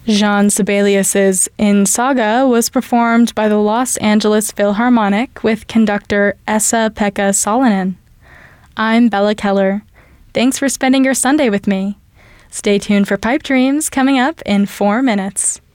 Jean Sibelius's In Saga was performed by the Los Angeles Philharmonic with conductor Esa-Pekka Salonen. I'm Bella Keller. Thanks for spending your Sunday with me. Stay tuned for Pipe Dreams coming up in 4 minutes.